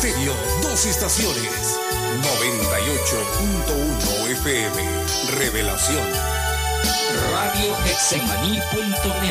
Estéreo, 2 estaciones. 98.1 FM. Revelación. Radio Hexemaní.net.